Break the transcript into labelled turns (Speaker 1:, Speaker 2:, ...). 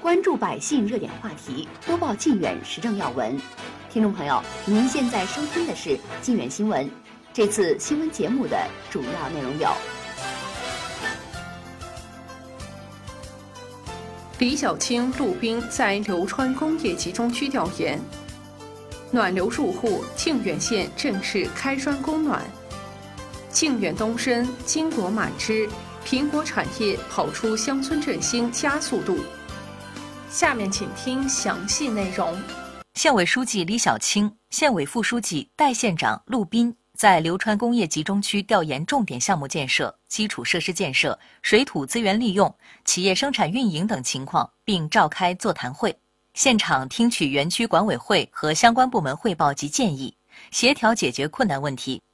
Speaker 1: 关注百姓热点话题，播报靖远时政要闻。听众朋友，您现在收听的是靖远新闻。这次新闻节目的主要内容有：
Speaker 2: 李小青、陆斌在流川工业集中区调研；暖流入户，靖远县正式开砖供暖；靖远东升，金果满枝，苹果产业跑出乡村振兴加速度。下面请听详细内容。
Speaker 3: 县委书记李小青、县委副书记、代县长陆斌在流川工业集中区调研重点项目建设、基础设施建设、水土资源利用、企业生产运营等情况，并召开座谈会，现场听取园区管委会和相关部门汇报及建议，协调解决困难问题，